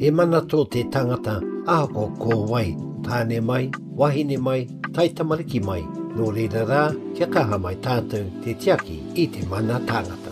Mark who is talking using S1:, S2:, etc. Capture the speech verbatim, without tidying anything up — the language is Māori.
S1: E mana tō te tangata ahako ko wai, tāne mai, wahine mai, taitamariki mai, nō reira rā, kia kaha mai tātou te tiaki i te mana tangata.